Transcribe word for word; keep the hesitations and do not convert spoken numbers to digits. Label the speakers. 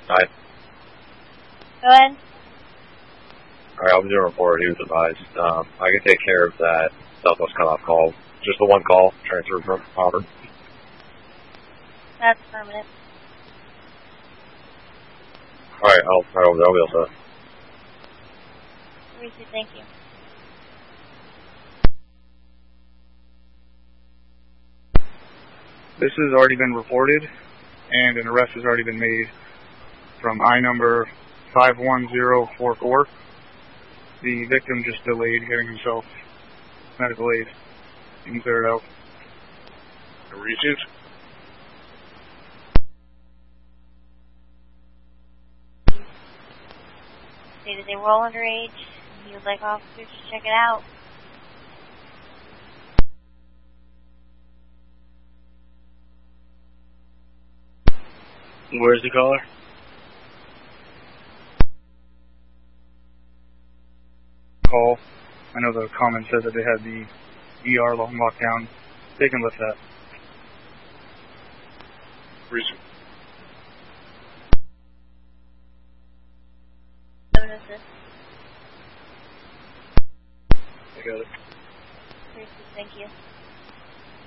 Speaker 1: Hi.
Speaker 2: Go ahead.
Speaker 1: Alright, I was doing a report. He was advised. Um, I can take care of that Southwest cutoff call. Just the one call, transfer from Auburn.
Speaker 2: That's permanent.
Speaker 1: Alright, I'll try over there. I'll be all set.
Speaker 2: Reese, thank you.
Speaker 3: This has already been reported, and an arrest has already been made from I number five one zero four four. The victim just delayed getting himself medical aid. You can clear it out.
Speaker 4: Reaches?
Speaker 2: Stated they were all underage. He would like officers to check it out.
Speaker 4: Where's the caller?
Speaker 3: Call. I know the comment said that they had the E R long lockdown. They can lift that.
Speaker 4: Reason.
Speaker 2: Seven assist.
Speaker 4: I got it.
Speaker 2: Reese, thank you.